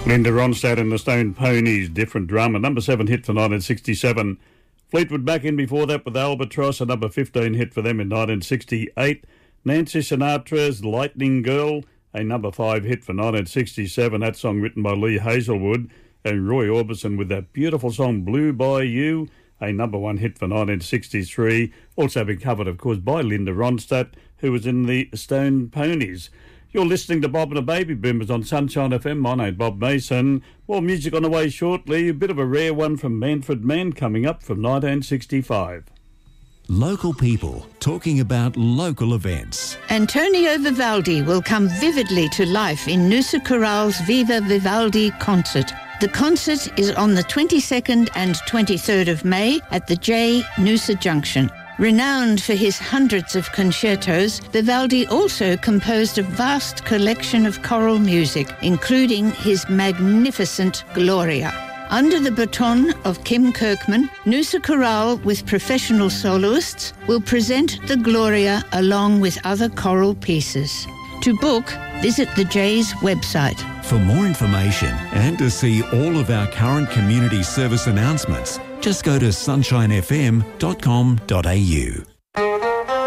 Linda Ronstadt and the Stone Ponies, Different Drummer, number 7 hit for 1967. Fleetwood Mac in before that with Albatross, a number 15 hit for them in 1968. Nancy Sinatra's Lightning Girl, a number 5 hit for 1967. That song written by Lee Hazelwood, and Roy Orbison with that beautiful song Blue by You, a number 1 hit for 1963. Also been covered, of course, by Linda Ronstadt, who was in the Stone Ponies. You're listening to Bob and the Baby Boomers on Sunshine FM. My name's Bob Mason. More music on the way shortly. A bit of a rare one from Manfred Mann coming up from 1965. Local people talking about local events. Antonio Vivaldi will come vividly to life in Noosa Chorale's Viva Vivaldi concert. The concert is on the 22nd and 23rd of May at the J, Noosa Junction. Renowned for his hundreds of concertos, Vivaldi also composed a vast collection of choral music, including his magnificent Gloria. Under the baton of Kim Kirkman, Noosa Chorale, with professional soloists, will present the Gloria along with other choral pieces. To book, visit the J's website. For more information and to see all of our current community service announcements, just go to sunshinefm.com.au.